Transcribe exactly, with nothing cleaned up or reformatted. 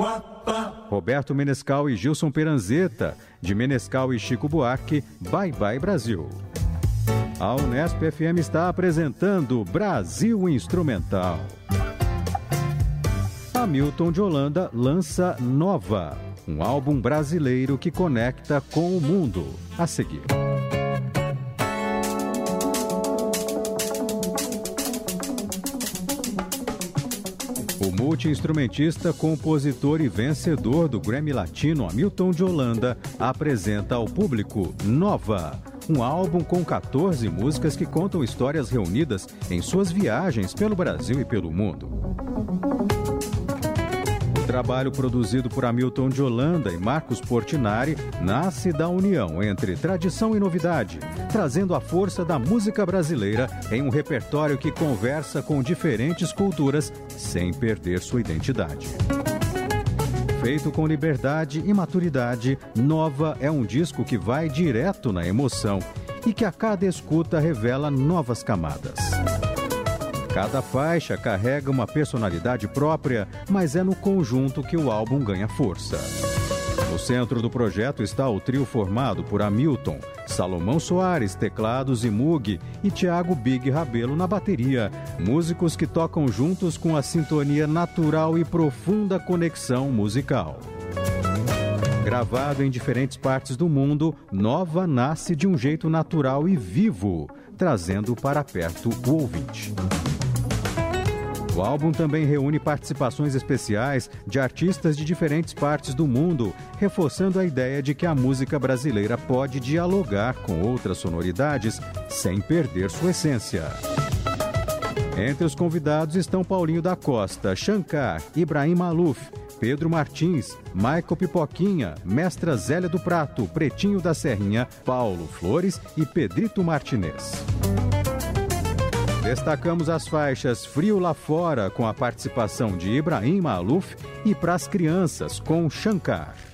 Roberto Menescal e Gilson Peranzeta, de Menescal e Chico Buarque, Bye Bye Brasil. A Unesp F M está apresentando Brasil Instrumental. Hamilton de Holanda lança Nova, um álbum brasileiro que conecta com o mundo. A seguir. O multi-instrumentista, compositor e vencedor do Grammy Latino Hamilton de Holanda apresenta ao público Nova, um álbum com quatorze músicas que contam histórias reunidas em suas viagens pelo Brasil e pelo mundo. O trabalho produzido por Hamilton de Holanda e Marcos Portinari nasce da união entre tradição e novidade, trazendo a força da música brasileira em um repertório que conversa com diferentes culturas sem perder sua identidade. Feito com liberdade e maturidade, Nova é um disco que vai direto na emoção e que a cada escuta revela novas camadas. Cada faixa carrega uma personalidade própria, mas é no conjunto que o álbum ganha força. No centro do projeto está o trio formado por Hamilton, Salomão Soares, teclados e Moog, e Thiago Big Rabelo na bateria, músicos que tocam juntos com a sintonia natural e profunda conexão musical. Gravado em diferentes partes do mundo, Nova nasce de um jeito natural e vivo, trazendo para perto o ouvinte. O álbum também reúne participações especiais de artistas de diferentes partes do mundo, reforçando a ideia de que a música brasileira pode dialogar com outras sonoridades sem perder sua essência. Entre os convidados estão Paulinho da Costa, Shankar, Ibrahim Maluf, Pedro Martins, Michael Pipoquinha, Mestra Zélia do Prato, Pretinho da Serrinha, Paulo Flores e Pedrito Martinez. Destacamos as faixas Frio Lá Fora, com a participação de Ibrahim Maluf, e Pras Crianças, com Shankar.